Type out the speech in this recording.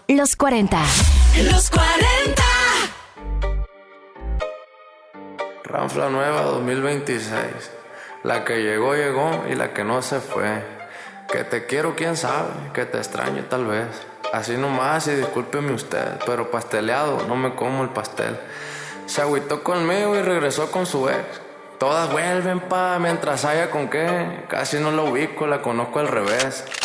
Los 40. Los 40. Ranfla nueva 2026. La que llegó, llegó y la que no se fue. Que te quiero, quién sabe, que te extraño tal vez. Así nomás y discúlpeme usted, pero pasteleado, no me como el pastel. Se agüitó conmigo y regresó con su ex. Todas vuelven mientras haya con qué. Casi no la ubico, la conozco al revés.